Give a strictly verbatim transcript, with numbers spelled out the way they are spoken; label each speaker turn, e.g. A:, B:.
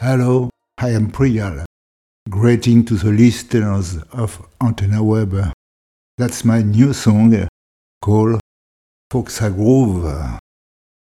A: Hello, I am Priyal. Greeting to the listeners of Antenna Web. That's my new song called Foxa Groove.